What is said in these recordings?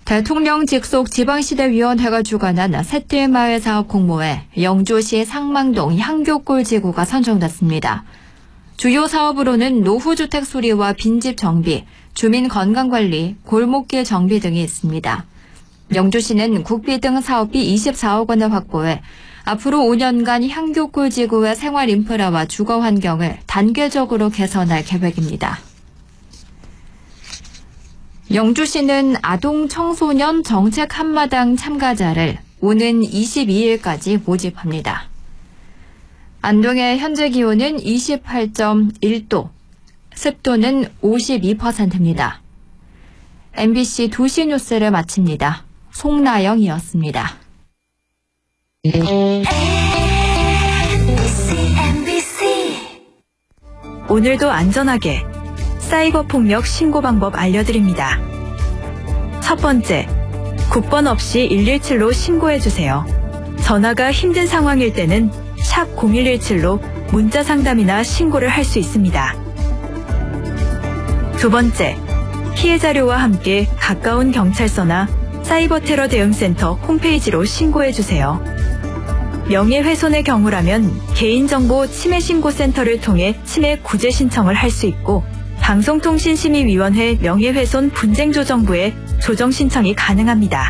대통령 직속 지방시대위원회가 주관한 샛들마을 사업 공모에 영주시 상망동 향교골 지구가 선정됐습니다. 주요 사업으로는 노후주택 수리와 빈집 정비, 주민 건강관리, 골목길 정비 등이 있습니다. 영주시는 국비 등 사업비 24억 원을 확보해 앞으로 5년간 향교골 지구의 생활 인프라와 주거 환경을 단계적으로 개선할 계획입니다. 영주시는 아동 청소년 정책 한마당 참가자를 오는 22일까지 모집합니다. 안동의 현재 기온은 28.1도, 습도는 52%입니다. MBC 2시 뉴스를 마칩니다. 송나영이었습니다. 오늘도 안전하게 사이버 폭력 신고 방법 알려드립니다. 첫 번째, 국번 없이 117로 신고해주세요. 전화가 힘든 상황일 때는 샵 0117로 문자 상담이나 신고를 할 수 있습니다. 두 번째, 피해 자료와 함께 가까운 경찰서나 사이버 테러 대응센터 홈페이지로 신고해주세요. 명예훼손의 경우라면 개인정보 침해신고센터를 통해 침해 구제 신청을 할 수 있고 방송통신심의위원회 명예훼손 분쟁조정부에 조정 신청이 가능합니다.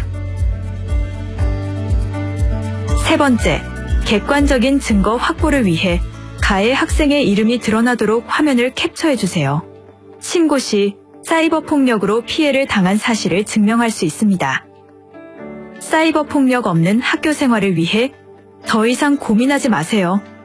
세 번째, 객관적인 증거 확보를 위해 가해 학생의 이름이 드러나도록 화면을 캡처해주세요. 신고 시 사이버 폭력으로 피해를 당한 사실을 증명할 수 있습니다. 사이버 폭력 없는 학교 생활을 위해 더 이상 고민하지 마세요.